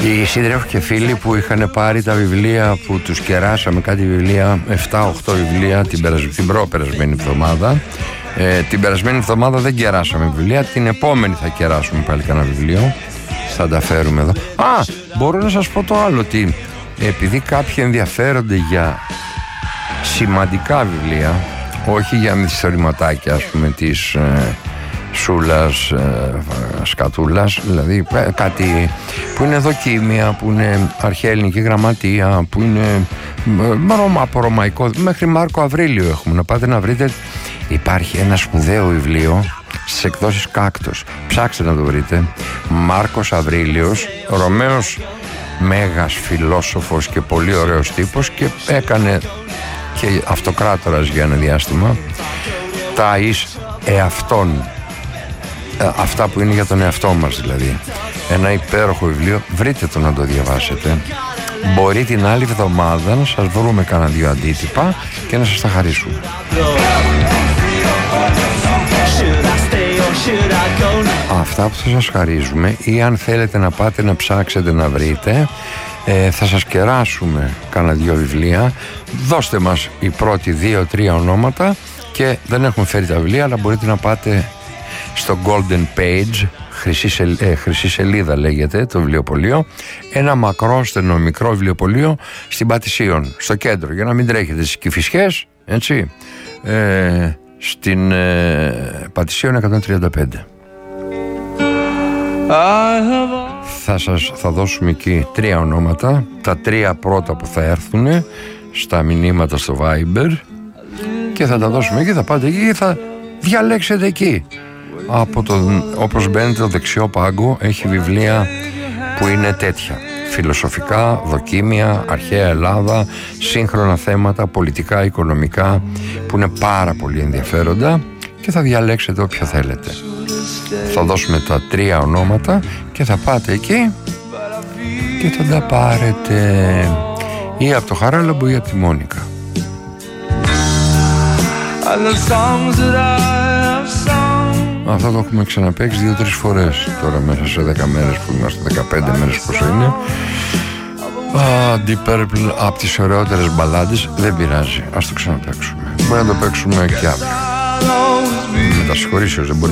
Οι σύντροφοι και φίλοι που είχαν πάρει τα βιβλία που τους κεράσαμε, κάτι βιβλία, 7-8 βιβλία την προπερασμένη εβδομάδα. Την περασμένη εβδομάδα δεν κεράσαμε βιβλία, την επόμενη θα κεράσουμε πάλι κανένα βιβλίο. Θα τα φέρουμε εδώ. Μπορώ να σας πω το άλλο, ότι επειδή κάποιοι ενδιαφέρονται για σημαντικά βιβλία, όχι για μυθιστορηματάκια, ας πούμε, της Σούλας, Σκατούλας, δηλαδή κάτι που είναι δοκίμια, που είναι αρχαία ελληνική γραμματεία, που είναι από ρωμαϊκό, μέχρι Μάρκο Αβρίλιο έχουμε, να πάτε να βρείτε. Υπάρχει ένα σπουδαίο βιβλίο στις εκδόσεις Κάκτος, ψάξτε να το βρείτε. Μάρκος Αβρίλιος, Ρωμαίος μέγας φιλόσοφος και πολύ ωραίος τύπος, και έκανε και αυτοκράτορας για ένα διάστημα. Τα εις εαυτόν, αυτά που είναι για τον εαυτό μας δηλαδή. Ένα υπέροχο βιβλίο, βρείτε το να το διαβάσετε. Μπορεί την άλλη εβδομάδα να σας βρούμε κανένα 2 αντίτυπα και να σας τα χαρίσουμε. Αυτά που θα σας χαρίζουμε, ή αν θέλετε να πάτε να ψάξετε να βρείτε, θα σας κεράσουμε κανένα 2 βιβλία. Δώστε μας οι πρώτοι 2-3 ονόματα, και δεν έχουμε φέρει τα βιβλία, αλλά μπορείτε να πάτε στο Golden Page, χρυσή σελίδα λέγεται το βιβλιοπωλείο, ένα μακρόστενο μικρό βιβλιοπωλείο στην Πατησίων, στο κέντρο, για να μην τρέχετε στις Κηφισιές, έτσι, στην Πατησίων 135. Θα δώσουμε εκεί 3 ονόματα, τα 3 πρώτα που θα έρθουν στα μηνύματα στο Viber, και θα τα δώσουμε εκεί, θα πάτε εκεί και θα διαλέξετε εκεί. Όπως μπαίνετε το δεξιό πάγκο, έχει βιβλία που είναι τέτοια: φιλοσοφικά, δοκίμια, αρχαία Ελλάδα, σύγχρονα θέματα, πολιτικά, οικονομικά, που είναι πάρα πολύ ενδιαφέροντα, και θα διαλέξετε όποιο θέλετε. Θα δώσουμε τα 3 ονόματα και θα πάτε εκεί και θα τα πάρετε, ή από το Χαράλαμπο ή από τη Μόνικα. Αυτό το έχουμε ξαναπαίξει 2-3 φορές τώρα μέσα σε 10 μέρες που είμαστε, 15 μέρες πόσο είναι. Deep Purple από τις ωραιότερες μπαλάντες, δεν πειράζει, ας το ξαναπαίξουμε. Μπορεί να το παίξουμε και αύριο. Με τα συγχωρήσεως δεν μπορεί